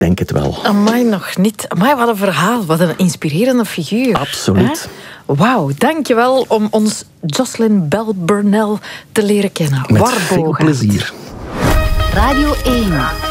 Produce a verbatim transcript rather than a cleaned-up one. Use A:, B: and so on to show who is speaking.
A: denk het wel.
B: Amai, nog niet. Amai, wat een verhaal. Wat een inspirerende figuur.
A: Absoluut.
B: Hè? Wauw, dankjewel om ons Jocelyn Bell Burnell te leren kennen.
A: Met
B: Warboga.
A: veel plezier.
C: Radio één.